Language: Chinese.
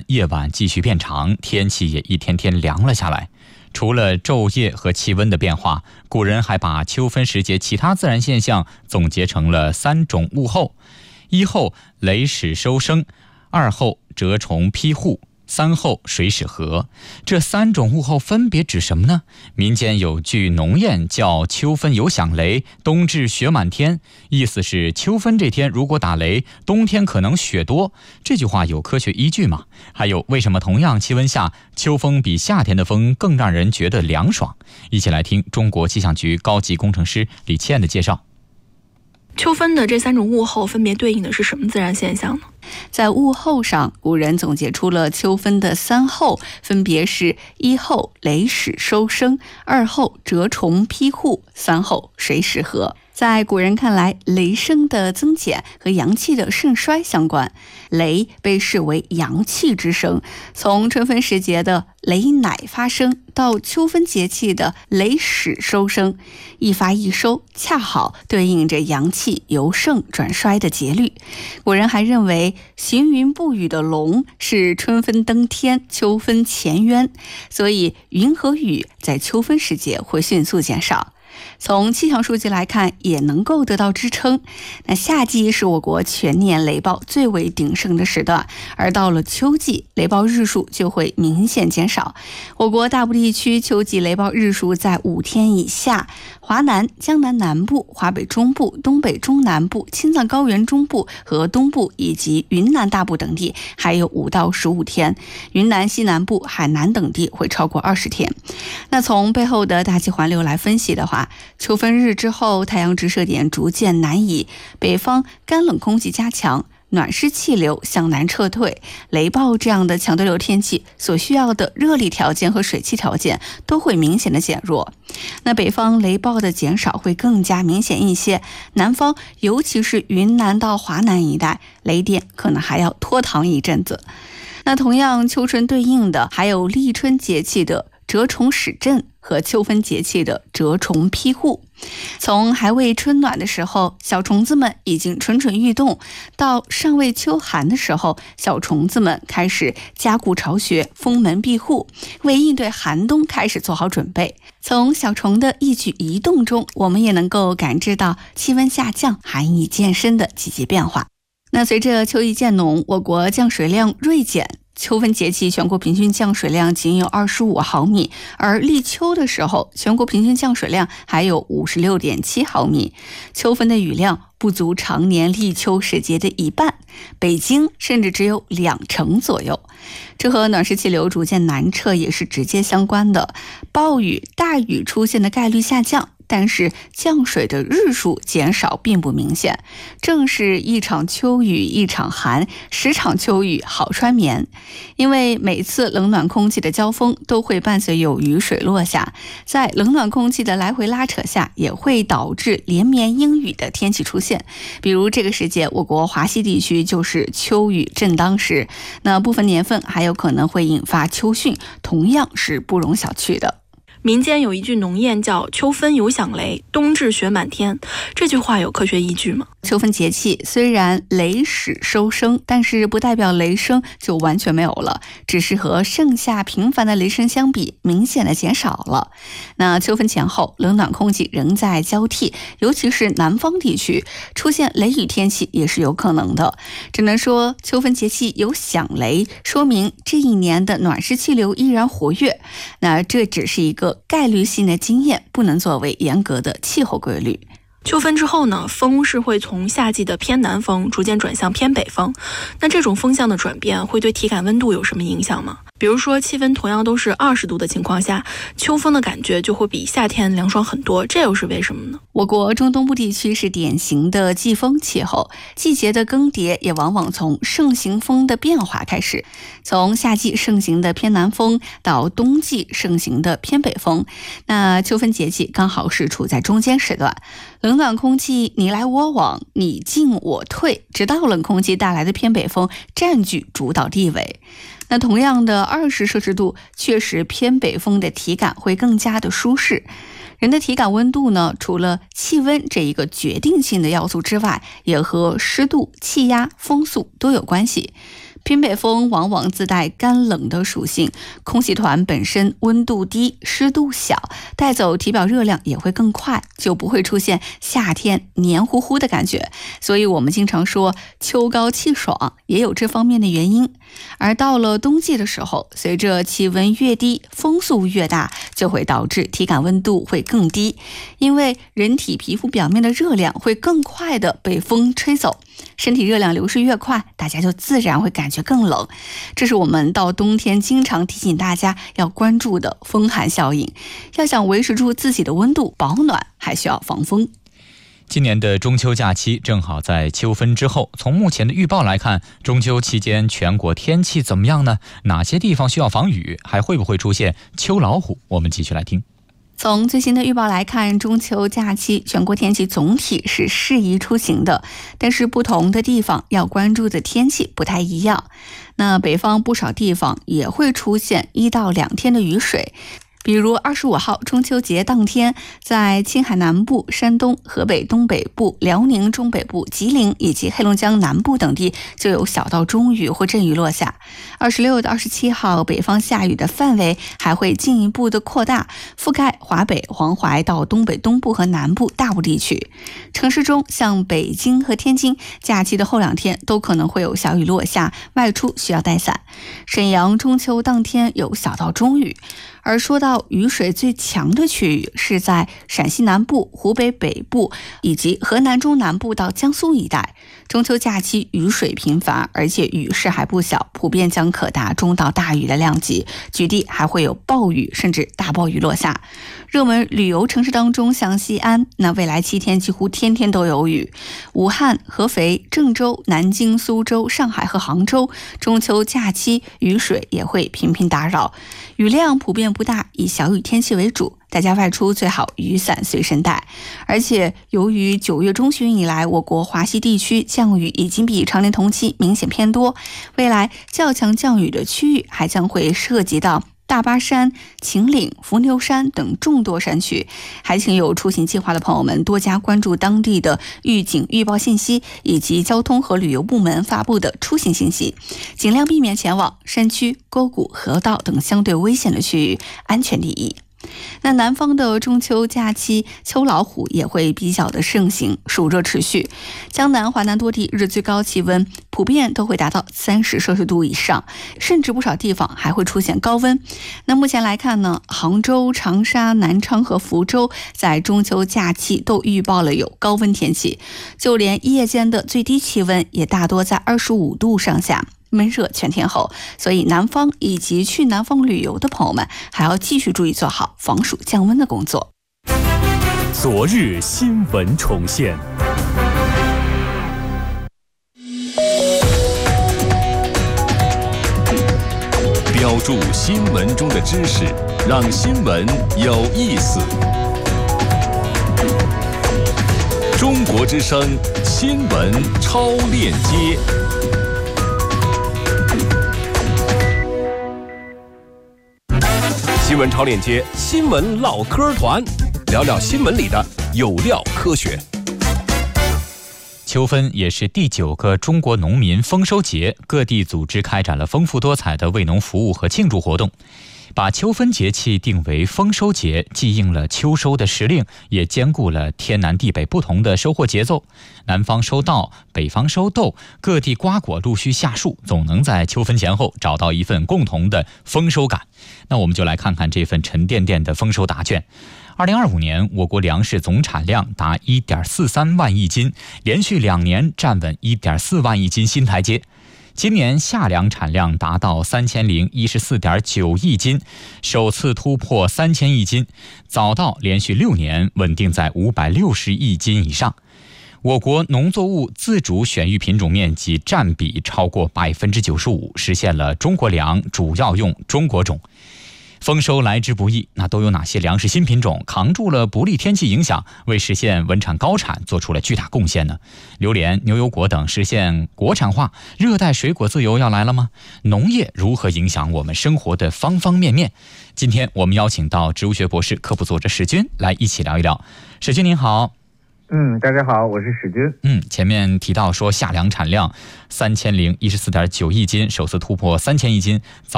夜晚继续变长，天气也一天天凉了下来。除了昼夜和气温的变化，古人还把秋分时节其他自然现象总结成了3种物候：一候雷始收声，二候蛰虫披户，三候水始河。这3种物候分别指什么呢？民间有句农谚叫秋分有响雷，冬至雪满天，意思是秋分这天如果打雷，冬天可能雪多。这句话有科学依据吗？还有为什么同样气温下，秋风比夏天的风更让人觉得凉爽？一起来听中国气象局高级工程师李倩的介绍。 秋分的这3种物候分别对应的是什么自然现象呢？ 在物候上，古人总结出了秋分的3候，分别是一候雷始收声，二候蛰虫披户，三候水始河。在古人看来，雷声的增减和阳气的盛衰相关。雷被视为阳气之声，从春分时节的雷乃发生到秋分节气的雷始收声，一发一收恰好对应着阳气由盛转衰的节律。古人还认为行云布雨的龙是春分登天，秋分潜渊，所以云和雨在秋分时节会迅速减少。从气象数据来看，也能够得到支撑。那夏季是我国全年雷暴最为鼎盛的时段，而到了秋季，雷暴日数就会明显减少。我国大部地区秋季雷暴日数在5天以下，华南、江南南部、华北中部、东北中南部、青藏高原中部和东部以及云南大部等地还有5到15天，云南西南部、海南等地会超过20天。那从背后的大气环流来分析的话，秋分日之后，太阳直射点逐渐南移，北方干冷空气加强，暖湿气流向南撤退，雷暴这样的强对流天气所需要的热力条件和水汽条件都会明显的减弱。那北方雷暴的减少会更加明显一些，南方尤其是云南到华南一带，雷电可能还要拖堂一阵子。那同样秋春对应的还有立春节气的蛰虫始振和秋分节气的蛰虫披户。从还未春暖的时候，小虫子们已经蠢蠢欲动，到尚未秋寒的时候，小虫子们开始加固巢穴，封门闭户，为应对寒冬开始做好准备。从小虫的一举一动中，我们也能够感知到气温下降、寒意渐深的季节变化。那随着秋意渐浓，我国降水量锐减，秋分节气全国平均降水量仅有25毫米，而立秋的时候，全国平均降水量还有56.7毫米。秋分的雨量不足常年立秋时节的1半，北京甚至只有2成左右。这和暖湿气流逐渐南撤也是直接相关的，暴雨、大雨出现的概率下降，但是降水的日数减少并不明显。正是一场秋雨一场寒，10场秋雨好穿棉。因为每次冷暖空气的交锋都会伴随有雨水落下，在冷暖空气的来回拉扯下，也会导致连绵阴雨的天气出现。比如这个时节，我国华西地区就是秋雨正当时，那部分年份还有可能会引发秋汛，同样是不容小觑的。 民间有一句农谚叫秋分有响雷，冬至雪满天，这句话有科学依据吗？ 秋分节气虽然雷始收声，但是不代表雷声就完全没有了，只是和盛夏频繁的雷声相比，明显的减少了。那秋分前后，冷暖空气仍在交替，尤其是南方地区出现雷雨天气也是有可能的。只能说秋分节气有响雷，说明这一年的暖湿气流依然活跃。那这只是一个概率性的经验，不能作为严格的气候规律。 秋分之后呢，风是会从夏季的偏南风逐渐转向偏北风，那这种风向的转变会对体感温度有什么影响吗？比如说气温同样都是20度的情况下，秋风的感觉就会比夏天凉爽很多，这又是为什么呢？ 我国中东部地区是典型的季风气候，季节的更迭也往往从盛行风的变化开始，从夏季盛行的偏南风到冬季盛行的偏北风。那秋分节气刚好是处在中间时段，冷暖空气你来我往，你进我退，直到冷空气带来的偏北风占据主导地位。那同样的20摄氏度，确实偏北风的体感会更加的舒适。人的体感温度呢，除了气温这一个决定性的要素之外，也和湿度、气压、风速都有关系。 偏北风往往自带干冷的属性，空气团本身温度低、湿度小，带走体表热量也会更快，就不会出现夏天黏糊糊的感觉。所以我们经常说秋高气爽，也有这方面的原因。而到了冬季的时候，随着气温越低，风速越大，就会导致体感温度会更低，因为人体皮肤表面的热量会更快的被风吹走，身体热量流失越快，大家就自然会感觉更冷。这是我们到冬天经常提醒大家要关注的风寒效应。要想维持住自己的温度，保暖还需要防风。 今年的中秋假期正好在秋分之后，从目前的预报来看，中秋期间全国天气怎么样呢？哪些地方需要防雨？还会不会出现秋老虎？我们继续来听。 从最新的预报来看，中秋假期全国天气总体是适宜出行的，但是不同的地方要关注的天气不太一样。那北方不少地方也会出现1到2天的雨水。比如25号中秋节当天，在青海南部、山东、河北东北部、辽宁中北部、吉林以及黑龙江南部等地就有小到中雨或阵雨落下。26到27号，北方下雨的范围还会进一步的扩大，覆盖华北、黄淮到东北东部和南部大部地区。城市中，像北京和天津，假期的后2天都可能会有小雨落下，外出需要带伞。沈阳中秋当天有小到中雨。而说到雨水最强的区域是在陕西南部、湖北北部以及河南中南部到江苏一带。中秋假期雨水频繁，而且雨势还不小，普遍将可达中到大雨的量级，局地还会有暴雨甚至大暴雨落下。热门旅游城市当中，像西安，那未来7天几乎天天都有雨。武汉、合肥、郑州、南京、苏州、上海和杭州，中秋假期雨水也会频频打扰，雨量普遍不大，以小雨天气为主，大家外出最好雨伞随身带。而且由于9月中旬以来，我国华西地区降雨已经比常年同期明显偏多，未来较强降雨的区域还将会涉及到大巴山、秦岭、伏牛山等众多山区，还请有出行计划的朋友们多加关注当地的预警预报信息以及交通和旅游部门发布的出行信息，尽量避免前往山区、沟谷、河道等相对危险的区域，安全第一。那南方的中秋假期，秋老虎也会比较的盛行，暑热持续。江南、华南多地日最高气温普遍都会达到30摄氏度以上，甚至不少地方还会出现高温。那目前来看呢，杭州、长沙、南昌和福州在中秋假期都预报了有高温天气，就连夜间的最低气温也大多在25度上下。闷热全天候，所以南方以及去南方旅游的朋友们还要继续注意做好防暑降温的工作。 昨日新闻重现，标注新闻中的知识，让新闻有意思。中国之声新闻超链接。新闻超链接，新闻唠嗑团，聊聊新闻里的有料科学。 秋分也是第9个中国农民丰收节，各地组织开展了丰富多彩的为农服务和庆祝活动。把秋分节气定为丰收节，既应了秋收的时令，也兼顾了天南地北不同的收获节奏。南方收稻，北方收豆，各地瓜果陆续下树，总能在秋分前后找到一份共同的丰收感。那我们就来看看这份沉甸甸的丰收答卷。2025年，我国粮食总产量达 1.43 万亿斤，连续2年站稳 1.4 万亿斤新台阶。今年夏粮产量达到 3014.9 亿斤，首次突破3000亿斤，早稻连续6年稳定在560亿斤以上。我国农作物自主选育品种面积占比超过 95%， 实现了中国粮主要用中国种。丰收来之不易，那都有哪些粮食新品种扛住了不利天气影响，为实现稳产高产做出了巨大贡献呢？榴莲、牛油果等实现国产化，热带水果自由要来了吗？农业如何影响我们生活的方方面面？今天我们邀请到植物学博士、科普作者史军来一起聊一聊。史军您好。 大家好，我是史军。 前面提到说夏粮产量3014.9亿斤，首次突破3000亿斤，早